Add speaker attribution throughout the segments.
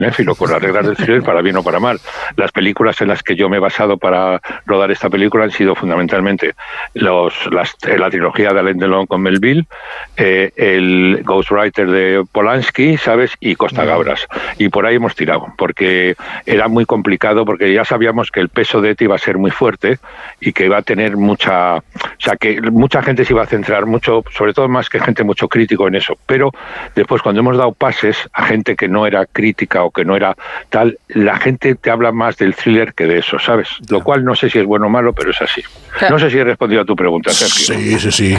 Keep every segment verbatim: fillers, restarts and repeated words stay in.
Speaker 1: cinéfilo, con las reglas del thriller para bien o para mal. Las películas en las que yo me he basado para rodar esta película han sido fundamentalmente los, las, la trilogía de Alain Delon con Melville, eh, el Ghostwriter de Polanski, ¿sabes? Y Costa Gabras. Y por ahí hemos tirado, porque era muy complicado, porque ya sabíamos que el peso de E T iba a ser muy fuerte y que iba a tener mucha... O sea, que mucha gente se iba a centrar mucho, sobre todo más que gente mucho crítico en eso. Pero después, cuando hemos dado pases a gente que no era crítica o que no era tal, la gente te habla más del thriller que de eso, ¿sabes? Lo cual no sé si es bueno o malo, pero es así. No sé si he respondido a tu pregunta, Sergio.
Speaker 2: Sí, sí, sí.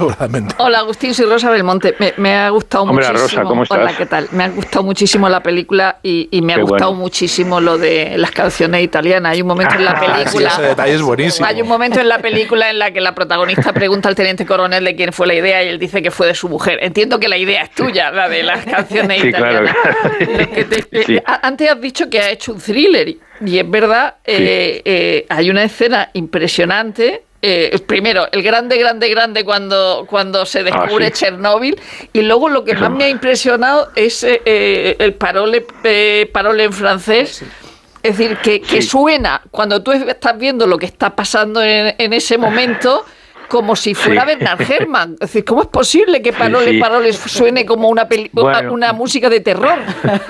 Speaker 3: Hola, Agustín, soy Rosa Belmonte. Me, me ha gustado
Speaker 1: Hombre,
Speaker 3: muchísimo.
Speaker 1: Rosa, ¿cómo estás?
Speaker 3: Hola, ¿qué tal? Me ha gustado muchísimo la película y, y me ha
Speaker 1: Qué
Speaker 3: gustado
Speaker 1: bueno.
Speaker 3: muchísimo lo de las canciones italianas. Hay un momento en la
Speaker 2: Ah,
Speaker 3: película...
Speaker 2: sí, ese detalle es buenísimo.
Speaker 3: Hay un momento en la película en la que la protagonista pregunta al teniente coronel de quién fue la idea y él dice que fue de su mujer. Entiendo que la idea es tuya, la de las canciones
Speaker 1: Sí,
Speaker 3: italianas.
Speaker 1: claro.
Speaker 3: Lo que te-
Speaker 1: Sí.
Speaker 3: eh, Antes has dicho que ha hecho un thriller y es verdad, eh, eh, hay una escena impresionante. Eh, primero, el grande, grande, grande cuando, cuando se descubre
Speaker 1: Ah, sí.
Speaker 3: Chernóbil, y luego lo que
Speaker 1: Eso.
Speaker 3: más me ha impresionado es eh, eh, el parole, eh, parole en francés. Es decir, que, que
Speaker 1: Sí.
Speaker 3: suena cuando tú estás viendo lo que está pasando en, en ese momento como si fuera
Speaker 1: Sí.
Speaker 3: Bernard Herrmann. Es decir, ¿cómo es posible que Parole,
Speaker 1: Sí.
Speaker 3: Parole suene como una, peli-
Speaker 1: Bueno.
Speaker 3: una música de terror?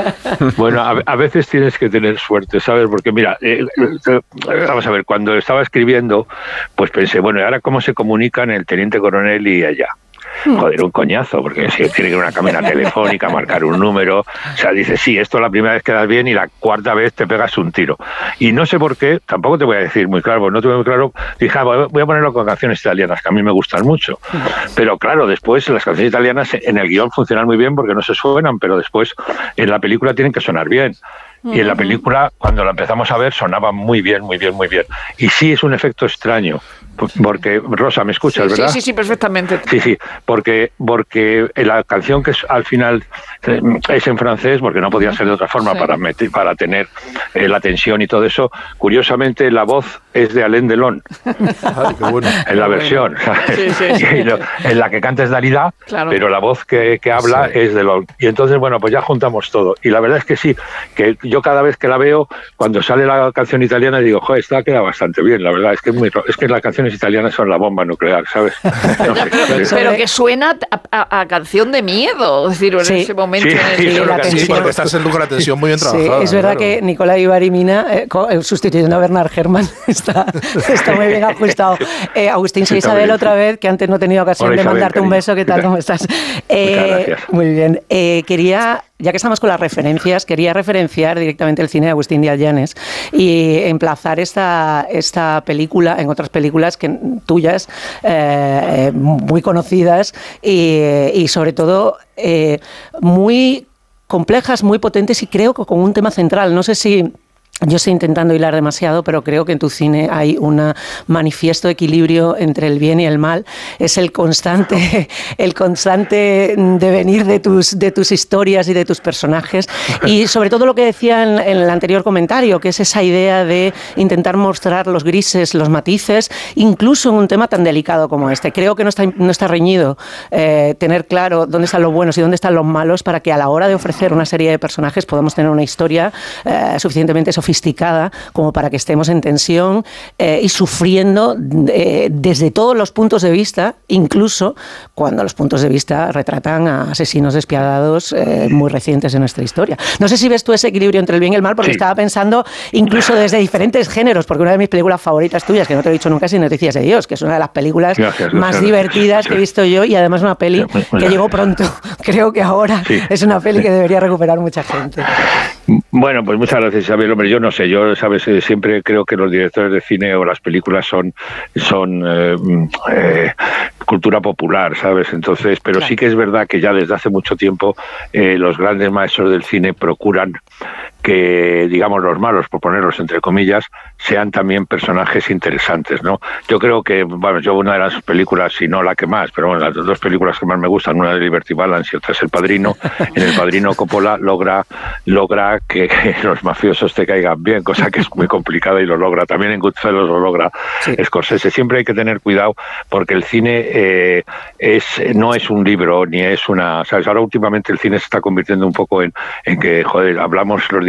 Speaker 1: Bueno, a, a veces tienes que tener suerte, ¿sabes? Porque mira, eh, eh, vamos a ver, cuando estaba escribiendo, pues pensé, bueno, ¿y ahora cómo se comunican el teniente coronel y ella? Joder, un coñazo, porque si tiene que ir a una cabina telefónica, marcar un número, o sea, dices, sí, esto la primera vez quedas bien y la cuarta vez te pegas un tiro. Y no sé por qué, tampoco te voy a decir muy claro, porque no tuve muy claro, dije, ah, voy a ponerlo con canciones italianas, que a mí me gustan mucho. Pero claro, después las canciones italianas en el guión funcionan muy bien porque no se suenan, pero después en la película tienen que sonar bien. Y en la película, cuando la empezamos a ver, sonaba muy bien, muy bien, muy bien. Y sí es un efecto extraño, porque, Rosa, ¿me escuchas,
Speaker 3: Sí,
Speaker 1: verdad?
Speaker 3: sí, sí, sí, perfectamente.
Speaker 1: Sí, sí, porque, porque la canción que es, al final eh, es en francés, porque no podía ser de otra forma
Speaker 3: Sí.
Speaker 1: para, meter, para tener eh, la tensión y todo eso, curiosamente la voz es de Alain Delon,
Speaker 2: Ay, qué bueno.
Speaker 1: en la versión, ¿sabes?
Speaker 3: Sí, sí, sí.
Speaker 1: Y lo- en la que canta es Dalida,
Speaker 3: Claro.
Speaker 1: pero la voz que, que habla
Speaker 2: Sí.
Speaker 1: es Delon. Y entonces, bueno, pues ya juntamos todo. Y la verdad es que sí, que yo cada vez que la veo, cuando sale la canción italiana, digo, joder, esta queda bastante bien, la verdad, es que, es, muy, es que las canciones italianas son la bomba nuclear, ¿sabes? No sé,
Speaker 3: Pero,
Speaker 1: es-
Speaker 3: pero que suena a, a- a canción de miedo, es decir, en
Speaker 4: Sí.
Speaker 3: ese momento
Speaker 1: Sí,
Speaker 3: en el
Speaker 1: sí,
Speaker 3: que-
Speaker 1: eso es lo
Speaker 4: la
Speaker 1: que-
Speaker 2: Sí,
Speaker 4: tensión.
Speaker 2: porque estás con la tensión muy bien
Speaker 4: Sí,
Speaker 2: trabajada.
Speaker 4: es verdad
Speaker 2: claro.
Speaker 4: que Nicolás Ibarimina, eh, co- eh, sustituyendo a Bernard Herrmann, está, está muy bien ajustado. Eh, Agustín, soy
Speaker 1: Está
Speaker 4: Isabel
Speaker 1: bien,
Speaker 4: otra
Speaker 1: sí.
Speaker 4: vez, que antes no he tenido ocasión
Speaker 1: Hola,
Speaker 4: de
Speaker 1: Isabel,
Speaker 4: mandarte un
Speaker 1: cariño.
Speaker 4: beso. ¿Qué tal? ¿Cómo estás? Eh,
Speaker 1: gracias.
Speaker 4: Muy bien. Eh, quería, ya que estamos con las referencias, quería referenciar directamente el cine de Agustín Díaz Llanes y emplazar esta, esta película en otras películas que, tuyas, eh, muy conocidas y, y sobre todo eh, muy complejas, muy potentes y creo que con un tema central. No sé si... Yo estoy intentando hilar demasiado, pero creo que en tu cine hay un manifiesto equilibrio entre el bien y el mal. Es el constante, el constante devenir de tus, de tus historias y de tus personajes. Y sobre todo lo que decía en, en el anterior comentario, que es esa idea de intentar mostrar los grises, los matices, incluso en un tema tan delicado como este. Creo que no está, no está reñido eh, tener claro dónde están los buenos y dónde están los malos para que a la hora de ofrecer una serie de personajes podamos tener una historia eh, suficientemente sofisticada como para que estemos en tensión eh, y sufriendo eh, desde todos los puntos de vista, incluso cuando los puntos de vista retratan a asesinos despiadados eh, muy recientes en nuestra historia. No sé si ves tú ese equilibrio entre el bien y el mal, porque
Speaker 1: Sí.
Speaker 4: estaba pensando incluso desde diferentes géneros, porque una de mis películas favoritas tuyas, que no te he dicho nunca, es Noticias de Dios, que es una de las películas
Speaker 1: Gracias,
Speaker 4: más
Speaker 1: gracias.
Speaker 4: divertidas que he visto yo y además una peli
Speaker 1: Sí, muy- muy
Speaker 4: que llegó
Speaker 1: gracias.
Speaker 4: pronto. Creo que ahora
Speaker 1: Sí.
Speaker 4: es una peli que debería recuperar mucha gente.
Speaker 1: Bueno, pues muchas gracias, Isabel. Hombre, yo no sé, yo, sabes, eh, siempre creo que los directores de cine o las películas son, son eh, eh, cultura popular, ¿sabes? Entonces, pero sí que es verdad que ya desde hace mucho tiempo eh, los grandes maestros del cine procuran que, digamos, los malos, por ponerlos entre comillas, sean también personajes interesantes, ¿no? Yo creo que, bueno, yo una de las películas, si no la que más, pero bueno, las dos películas que más me gustan, una de Liberty Balance y otra es El Padrino. En El Padrino Coppola logra, logra que, que los mafiosos te caigan bien, cosa que es muy complicada y lo logra. También en Goodfellas lo logra sí. Scorsese. Siempre hay que tener cuidado porque el cine eh, es no es un libro, ni es una... ¿sabes? Ahora últimamente el cine se está convirtiendo un poco en, en que, joder, hablamos los